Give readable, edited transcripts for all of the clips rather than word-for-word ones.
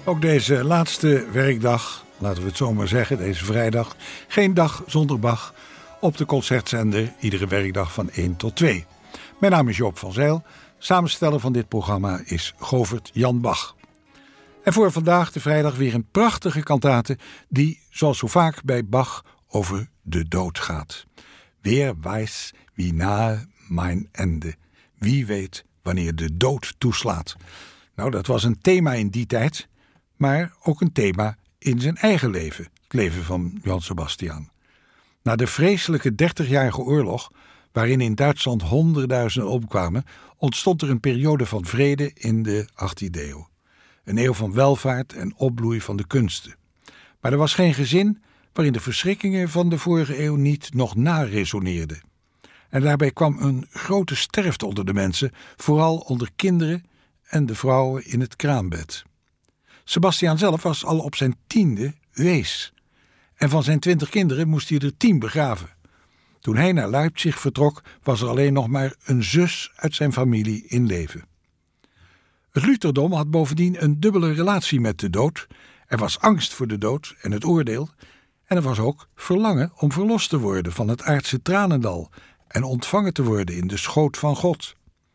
Ook deze laatste werkdag, laten we het zo maar zeggen, deze vrijdag, geen dag zonder Bach, op de concertzender iedere werkdag van 1 tot 2. Mijn naam is Joop van Zijl, samensteller van dit programma is Govert Jan Bach. En voor vandaag de vrijdag weer een prachtige kantate die, zoals zo vaak bij Bach, over de dood gaat. Wer weiß wie nahe mein Ende. Wie weet wanneer de dood toeslaat. Nou, dat was een thema in die tijd, maar ook een thema in zijn eigen leven. Het leven van Johann Sebastian. Na de vreselijke 30-jarige oorlog, waarin in Duitsland honderdduizenden omkwamen, ontstond er een periode van vrede in de 18e eeuw. Een eeuw van welvaart en opbloei van de kunsten. Maar er was geen gezin waarin de verschrikkingen van de vorige eeuw niet nog naresoneerden. En daarbij kwam een grote sterfte onder de mensen, vooral onder kinderen en de vrouwen in het kraambed. Sebastian zelf was al op zijn 10e wees. En van zijn 20 kinderen moest hij er 10 begraven. Toen hij naar Leipzig vertrok, was er alleen nog maar een zus uit zijn familie in leven. Het Lutherdom had bovendien een dubbele relatie met de dood. Er was angst voor de dood en het oordeel. En er was ook verlangen om verlost te worden van het aardse tranendal en ontvangen te worden in de schoot van God.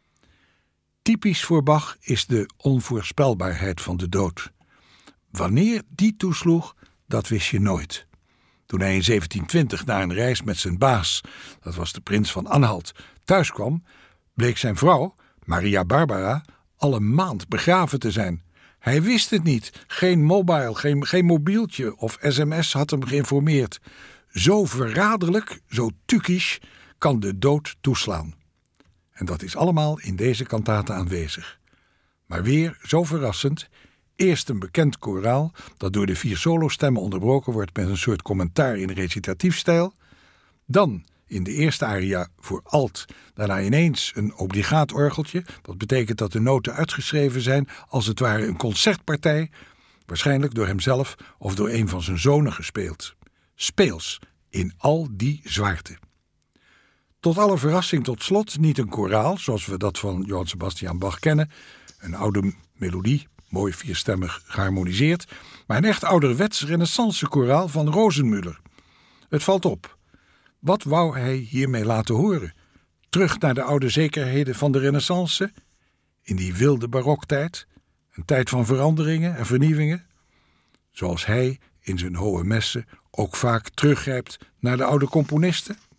Typisch voor Bach is de onvoorspelbaarheid van de dood. Wanneer die toesloeg, dat wist je nooit. Toen hij in 1720 na een reis met zijn baas, dat was de prins van Anhalt, thuis kwam, bleek zijn vrouw, Maria Barbara, al een maand begraven te zijn. Hij wist het niet. Geen mobile, geen mobieltje of sms had hem geïnformeerd. Zo verraderlijk, zo tukisch kan de dood toeslaan. En dat is allemaal in deze kantate aanwezig. Maar weer zo verrassend. Eerst een bekend koraal dat door de 4 solostemmen onderbroken wordt met een soort commentaar in recitatiefstijl. Dan in de eerste aria voor alt, daarna ineens een obligaat orgeltje. Dat betekent dat de noten uitgeschreven zijn als het ware een concertpartij, waarschijnlijk door hemzelf of door een van zijn zonen gespeeld. Speels, in al die zwaarte. Tot alle verrassing tot slot niet een koraal, zoals we dat van Johann Sebastian Bach kennen, een oude melodie, mooi 4stemmig geharmoniseerd, maar een echt ouderwets renaissance-koraal van Rosenmüller. Het valt op. Wat wou hij hiermee laten horen? Terug naar de oude zekerheden van de renaissance? In die wilde baroktijd? Een tijd van veranderingen en vernieuwingen? Zoals hij in zijn hohe messen ook vaak teruggrijpt naar de oude componisten?